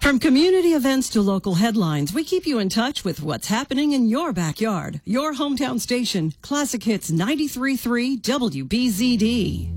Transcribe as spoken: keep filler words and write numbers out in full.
From community events to local headlines, we keep you in touch with what's happening in your backyard. Your hometown station, Classic Hits ninety-three point three W B Z D.